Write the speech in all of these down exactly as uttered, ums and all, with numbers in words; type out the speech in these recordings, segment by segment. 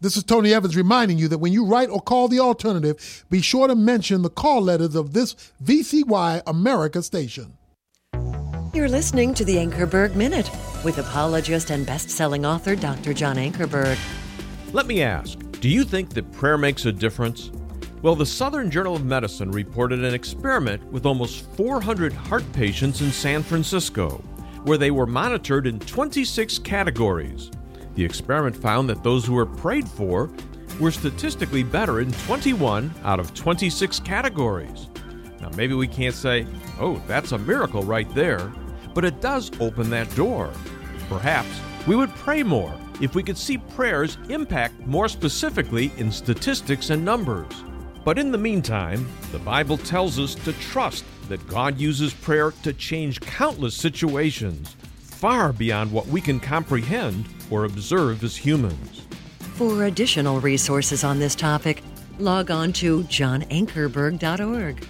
This is Tony Evans reminding you that when you write or call the alternative, be sure to mention the call letters of this V C Y America station. You're listening to the Ankerberg Minute with apologist and best-selling author Doctor John Ankerberg. Let me ask, do you think that prayer makes a difference? Well, the Southern Journal of Medicine reported an experiment with almost four hundred heart patients in San Francisco, where they were monitored in twenty-six categories. The experiment found that those who were prayed for were statistically better in twenty-one out of twenty-six categories. Now, maybe we can't say, oh, that's a miracle right there, but it does open that door. Perhaps we would pray more if we could see prayers impact more specifically in statistics and numbers. But in the meantime, the Bible tells us to trust that God uses prayer to change countless situations, far beyond what we can comprehend or observe as humans. For additional resources on this topic, log on to john ankerberg dot org.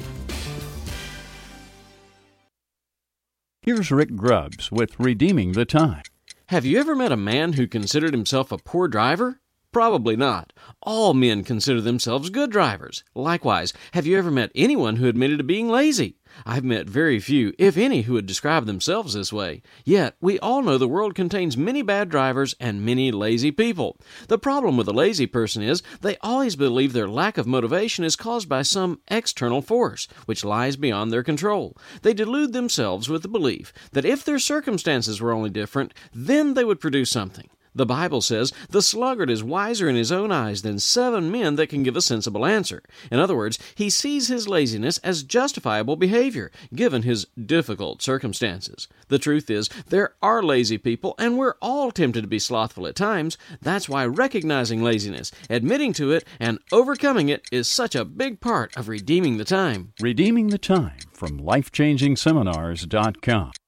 Here's Rick Grubbs with Redeeming the Time. Have you ever met a man who considered himself a poor driver? Probably not. All men consider themselves good drivers. Likewise, have you ever met anyone who admitted to being lazy? I've met very few, if any, who would describe themselves this way. Yet, we all know the world contains many bad drivers and many lazy people. The problem with a lazy person is they always believe their lack of motivation is caused by some external force, which lies beyond their control. They delude themselves with the belief that if their circumstances were only different, then they would produce something. The Bible says, the sluggard is wiser in his own eyes than seven men that can give a sensible answer. In other words, he sees his laziness as justifiable behavior, given his difficult circumstances. The truth is, there are lazy people, and we're all tempted to be slothful at times. That's why recognizing laziness, admitting to it, and overcoming it is such a big part of redeeming the time. Redeeming the Time from life changing seminars dot com.